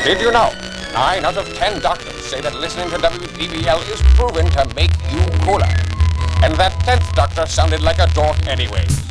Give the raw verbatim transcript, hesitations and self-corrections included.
Did you know? Nine out of ten doctors say that listening to W P B L is proven to make you cooler. And that tenth doctor sounded like a dork anyways.